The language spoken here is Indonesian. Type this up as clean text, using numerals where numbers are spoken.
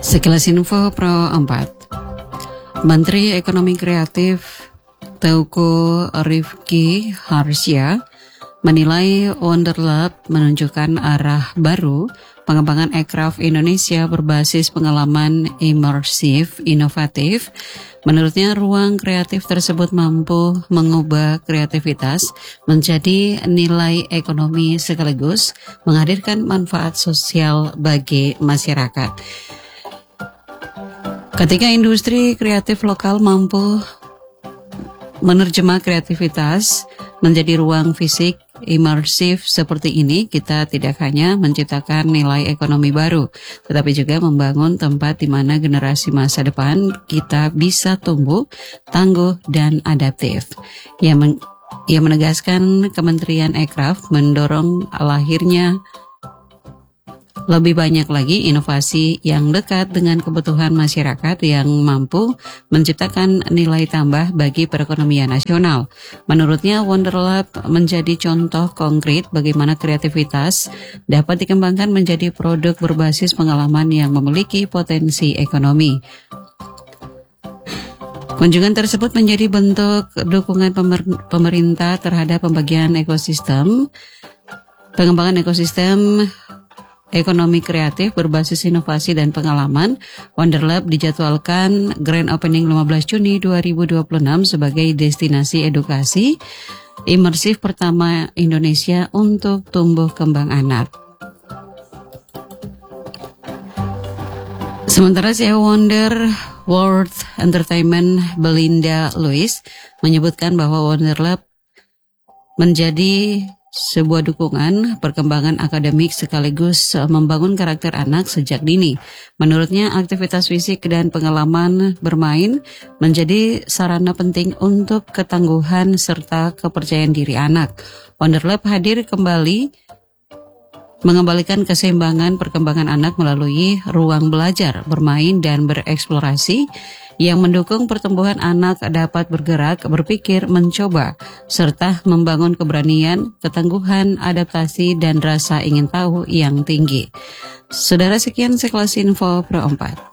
Sekilas info Pro 4. Menteri Ekonomi Kreatif Teuku Rifki Harsya menilai Wonderlab menunjukkan arah baru pengembangan aircraft Indonesia berbasis pengalaman imersif inovatif. Menurutnya, ruang kreatif tersebut mampu mengubah kreativitas menjadi nilai ekonomi sekaligus menghadirkan manfaat sosial bagi masyarakat. Ketika industri kreatif lokal mampu menerjemah kreativitas menjadi ruang fisik imersif seperti ini, kita tidak hanya menciptakan nilai ekonomi baru, tetapi juga membangun tempat di mana generasi masa depan kita bisa tumbuh, tangguh, dan adaptif. Ia menegaskan Kementerian Aircraft mendorong lahirnya lebih banyak lagi inovasi yang dekat dengan kebutuhan masyarakat yang mampu menciptakan nilai tambah bagi perekonomian nasional. Menurutnya, Wonderlab menjadi contoh konkret bagaimana kreativitas dapat dikembangkan menjadi produk berbasis pengalaman yang memiliki potensi ekonomi. Kunjungan tersebut menjadi bentuk dukungan pemerintah terhadap pengembangan ekosistem ekonomi kreatif berbasis inovasi dan pengalaman. Wonderlab dijadwalkan grand opening 15 Juni 2026 sebagai destinasi edukasi imersif pertama Indonesia untuk tumbuh kembang anak. Sementara CEO Wonder World Entertainment Belinda Lewis menyebutkan bahwa Wonderlab menjadi sebuah dukungan perkembangan akademik sekaligus membangun karakter anak sejak dini. Menurutnya, aktivitas fisik dan pengalaman bermain menjadi sarana penting untuk ketangguhan serta kepercayaan diri anak. Wonderlab hadir kembali mengembalikan keseimbangan perkembangan anak melalui ruang belajar, bermain, dan bereksplorasi yang mendukung pertumbuhan anak dapat bergerak, berpikir, mencoba, serta membangun keberanian, ketangguhan, adaptasi, dan rasa ingin tahu yang tinggi. Saudara, sekian sekelas info Pro 4.